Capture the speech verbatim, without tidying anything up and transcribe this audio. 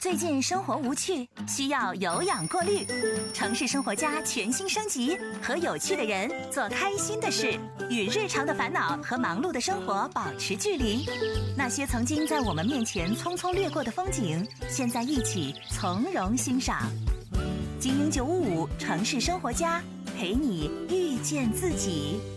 最近生活无趣，需要有氧过滤。城市生活家全新升级，和有趣的人做开心的事，与日常的烦恼和忙碌的生活保持距离。那些曾经在我们面前匆匆掠过的风景，现在一起从容欣赏。精英九五五城市生活家，陪你遇见自己。